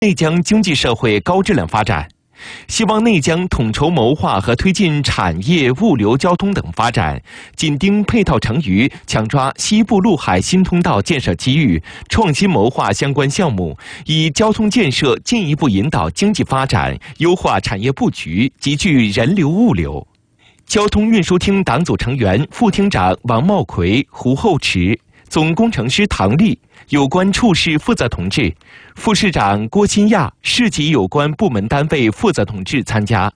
内江经济社会高质量发展，希望内江统筹谋划和推进产业、物流、交通等发展，紧盯配套成渝，抢抓西部陆海新通道建设机遇，创新谋划相关项目，以交通建设进一步引导经济发展，优化产业布局，集聚人流物流。交通运输厅党组成员、副厅长王茂奎、胡厚池，总工程师唐丽，有关处室负责同志，副市长郭新亚，市级有关部门单位负责同志参加。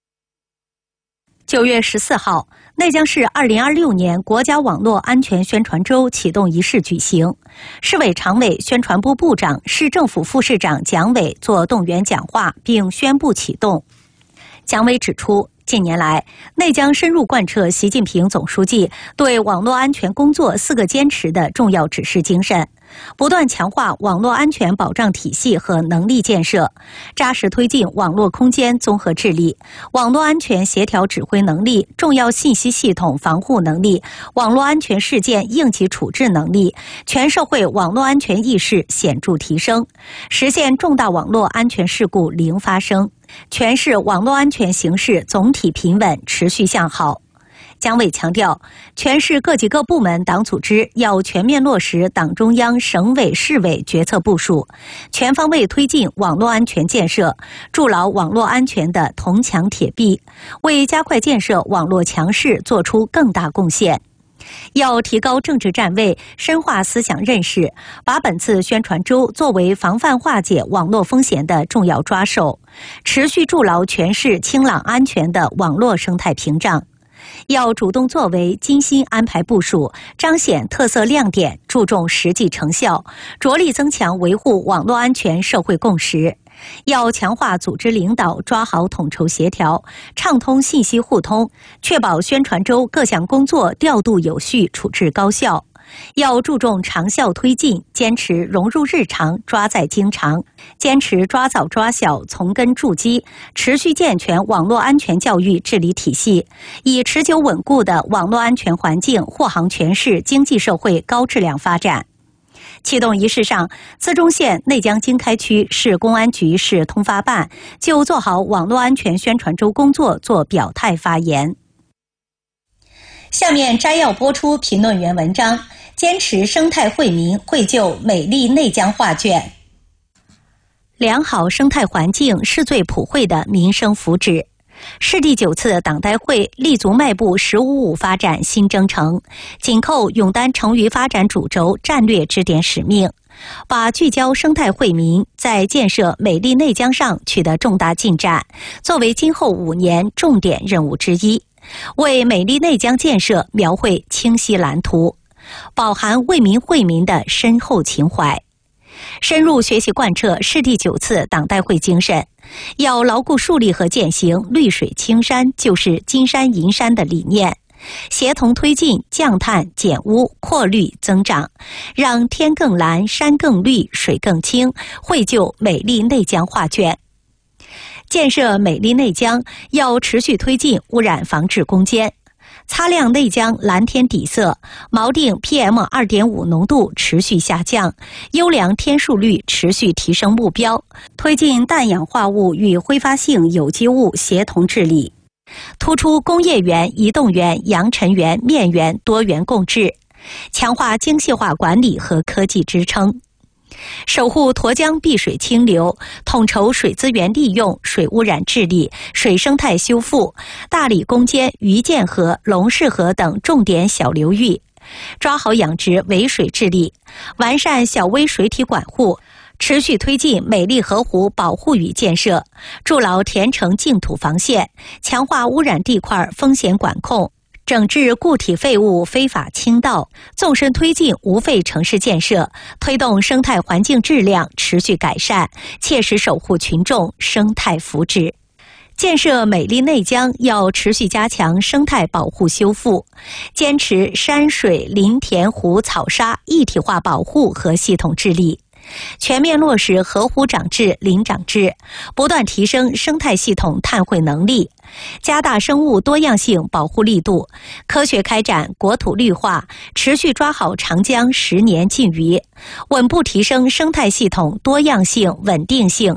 9月14号，内江市2026年国家网络安全宣传周启动仪式举行，市委常委、宣传部部长、市政府副市长蒋伟作动员讲话，并宣布启动。蒋伟指出，近年来，内江深入贯彻习近平总书记对网络安全工作4个坚持的重要指示精神，不断强化网络安全保障体系和能力建设，扎实推进网络空间综合治理、网络安全协调指挥能力、重要信息系统防护能力、网络安全事件应急处置能力，全社会网络安全意识显著提升，实现重大网络安全事故零发生。全市网络安全形势总体平稳，持续向好。蒋伟强调，全市各级各部门党组织要全面落实党中央、省委、市委决策部署，全方位推进网络安全建设，筑牢网络安全的铜墙铁壁，为加快建设网络强市做出更大贡献。要提高政治站位，深化思想认识，把本次宣传周作为防范化解网络风险的重要抓手，持续筑牢全市清朗安全的网络生态屏障。要主动作为，精心安排部署，彰显特色亮点，注重实际成效，着力增强维护网络安全社会共识。要强化组织领导，抓好统筹协调，畅通信息互通，确保宣传周各项工作调度有序，处置高效。要注重长效推进，坚持融入日常，抓在经常，坚持抓早抓小，从根筑基，持续健全网络安全教育治理体系，以持久稳固的网络安全环境护航全市经济社会高质量发展。启动仪式上，资中县内江经开区市公安局市通发办就做好网络安全宣传周工作做表态发言。下面摘要播出评论员文章：坚持生态惠民，绘就美丽内江画卷。良好生态环境是最普惠的民生福祉。市第9次党代会立足迈步“十五五”发展新征程，紧扣勇担成渝发展主轴战略支点使命，把聚焦生态惠民，在建设美丽内江上取得重大进展，作为今后5年重点任务之一，为美丽内江建设描绘清晰蓝图，饱含为民惠民的深厚情怀。深入学习贯彻市第9次党代会精神，要牢固树立和践行绿水青山就是金山银山的理念，协同推进降碳减污扩绿增长，让天更蓝山更绿水更清，绘就美丽内江画卷。建设美丽内江要持续推进污染防治攻坚，擦亮内江蓝天底色，锚定 PM2.5 浓度持续下降，优良天数率持续提升目标，推进氮氧化物与挥发性有机物协同治理，突出工业园、移动园、扬尘园、面园多园共治，强化精细化管理和科技支撑。守护沱江碧水清流，统筹水资源利用、水污染治理、水生态修复，大理攻坚余建河、龙市河等重点小流域，抓好养殖围水治理，完善小微水体管护，持续推进美丽河湖保护与建设，筑牢田城净土防线，强化污染地块风险管控，整治固体废物非法倾倒，纵深推进无废城市建设，推动生态环境质量持续改善，切实守护群众生态福祉。建设美丽内江要持续加强生态保护修复，坚持山水林田湖草沙一体化保护和系统治理，全面落实河湖长治、林长治，不断提升生态系统碳汇能力， 加大生物多样性保护力度，科学开展国土绿化，持续抓好长江10年禁渔，稳步提升生态系统多样性、稳定性、